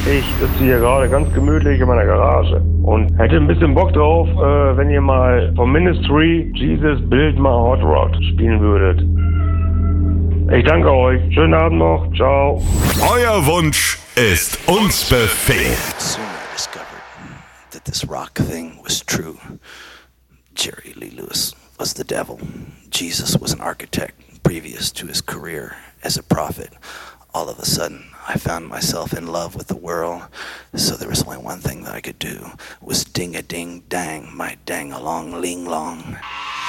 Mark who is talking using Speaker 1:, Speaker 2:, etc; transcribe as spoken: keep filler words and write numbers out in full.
Speaker 1: Ich sitze hier gerade ganz gemütlich in meiner Garage und hätte ein bisschen Bock drauf, äh, wenn ihr mal vom Ministry Jesus Build My Hot Rod spielen würdet. Ich danke euch. Schönen Abend noch. Ciao.
Speaker 2: Euer Wunsch ist uns Befehl.
Speaker 3: Soon I discovered that this rock thing was true. Jerry Lee Lewis was the devil. Jesus was an architect previous to his career as a prophet. All of a sudden, I found myself in love with the world, so there was only one thing that I could do, was ding-a-ding-dang, my dang-along-ling-long.